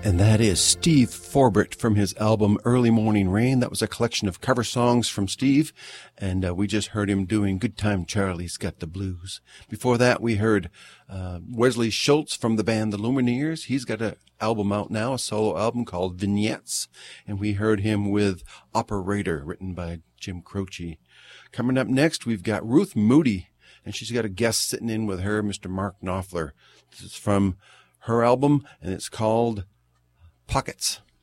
And that is Steve Forbert from his album Early Morning Rain. That was a collection of cover songs from Steve, and we just heard him doing Good Time Charlie's Got the Blues. Before that, we heard Wesley Schultz from the band The Lumineers. He's got an album out now, a solo album called Vignettes, and we heard him with Operator, written by Jim Croce. Coming up next, we've got Ruth Moody, and she's got a guest sitting in with her, Mr. Mark Knopfler. This is from her album, and it's called Pockets.